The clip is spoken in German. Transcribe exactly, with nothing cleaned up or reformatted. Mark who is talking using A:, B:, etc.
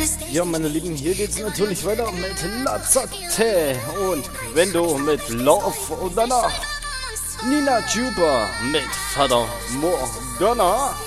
A: Ja, meine Lieben, hier geht's natürlich weiter mit Lazate und Quendo mit Love und danach Nina Chuba mit Vater Morgana.